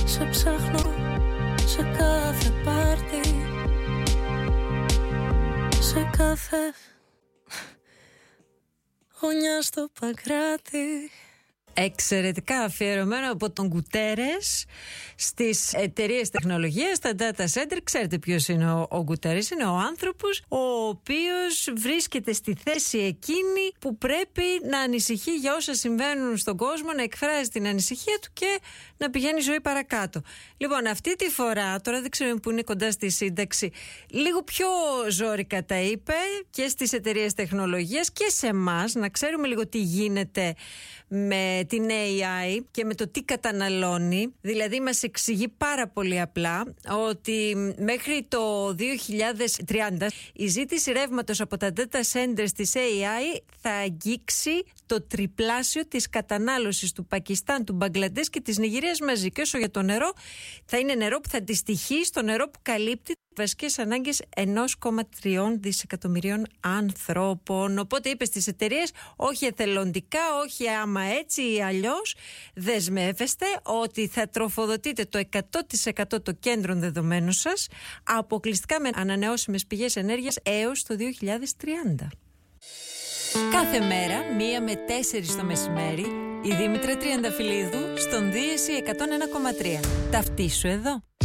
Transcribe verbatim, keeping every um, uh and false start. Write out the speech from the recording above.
Σε ψάχνω σε κάθε πάρτι, σε κάθε γωνιά στο Παγκράτη. Εξαιρετικά αφιερωμένο από τον Γκουτέρες στις εταιρείες τεχνολογίας, τα data center. Ξέρετε ποιος είναι ο, ο Γκουτέρες? Είναι ο άνθρωπος ο οποίος βρίσκεται στη θέση εκείνη που πρέπει να ανησυχεί για όσα συμβαίνουν στον κόσμο, να εκφράζει την ανησυχία του και να πηγαίνει η ζωή παρακάτω. Λοιπόν, αυτή τη φορά, τώρα δεν ξέρω που είναι κοντά στη σύνταξη, λίγο πιο ζόρικα τα είπε και στις εταιρείες τεχνολογίας και σε εμάς, να ξέρουμε λίγο τι γίνεται με την έι άι και με το τι καταναλώνει. Δηλαδή μας εξηγεί πάρα πολύ απλά ότι μέχρι το δύο χιλιάδες τριάντα η ζήτηση ρεύματος από τα data centers της έι άι θα αγγίξει το τριπλάσιο της κατανάλωσης του Πακιστάν, του Μπαγκλαντές και της Νιγηρίας μαζί. Και όσο για το νερό, θα είναι νερό που θα αντιστοιχεί στο νερό που καλύπτει βασικές ανάγκες ενός κόμμα τρία δισεκατομμυρίων ανθρώπων. Οπότε είπε στις εταιρείες, όχι εθελοντικά, όχι άμα έτσι ή αλλιώς, δεσμεύεστε ότι θα τροφοδοτείτε το εκατό τοις εκατό των κέντρων δεδομένων σας αποκλειστικά με ανανεώσιμες πηγές ενέργειας έως το δύο χιλιάδες τριάντα. Κάθε μέρα, μία με τέσσερις το μεσημέρι, η Δήμητρα Τριανταφυλλίδου στον Δίεση εκατόν ένα κόμμα τρία. Ταυτίσου εδώ.